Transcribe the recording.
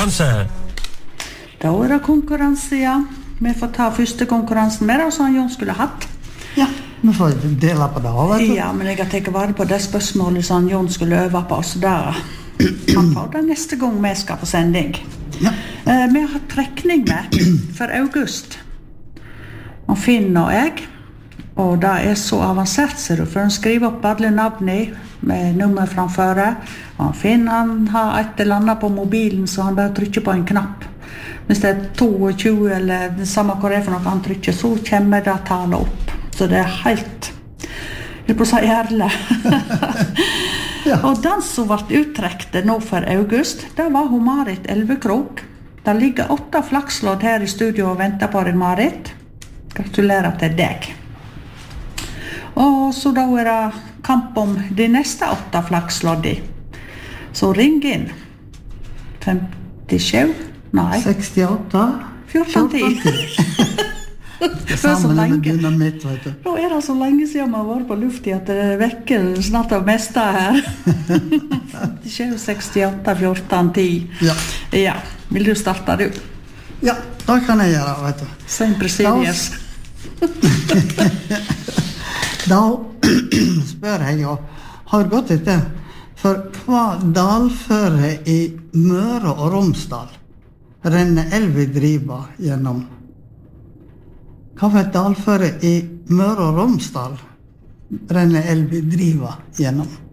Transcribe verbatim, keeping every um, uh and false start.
konkurranse. Da er det konkurranse, ja. Vi får ta første konkurransen med det, som Jon skulle hatt. Ja, vi får dele på det. Vet du? Ja, men jeg har tenkt vare på det spørsmålet som Jon skulle øve på oss der. Han får det neste gang vi skal på sending. Ja. Eh, vi har trekning med for august. Og Finn og jeg. Og det er så avansert, ser du, for han skriver opp alle navnene med nummer framføre. Og Finn, han har et eller annet på mobilen, så han bare trykker på en knapp. Hvis det er tjueto, eller det samme hva det er for noe han trykker, så kommer det tallet opp. Så det er helt, jeg på å si ærlig. Ja. Og den som ble uttrekket nå for august, det var hun Marit Elvekrok. Det ligger åtte flakslodd her i studio og venter på deg, Marit. Gratulerer til deg. Og så da er det kamp om de neste åtte flaksloddi. Så ring inn. femtisju, nei. sekstiåtte. fjorten ti. Det samme med dynamitt, vet du. Nå er det så lenge siden vi har vært på luft i at det vekker snart av meste her. femtisju, sekstiåtte, fjorten ti. Ja. Ja, vil du starte du? Ja, det kan jeg gjøre, vet du. Saint Brasilius. Da spør jeg jo, har gått etter, for hva dalføre i Møre og Romsdal renner elva driva gjennom? Hva for et dalføre i Møre og Romsdal renner elva driva gjennom?